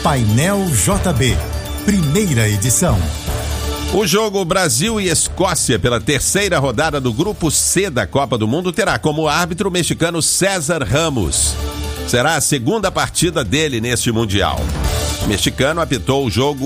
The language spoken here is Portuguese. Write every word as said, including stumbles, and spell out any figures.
Painel J B, primeira edição. O jogo Brasil e Escócia pela terceira rodada do Grupo C da Copa do Mundo terá como árbitro o mexicano César Ramos. Será a segunda partida dele neste Mundial. O mexicano apitou o jogo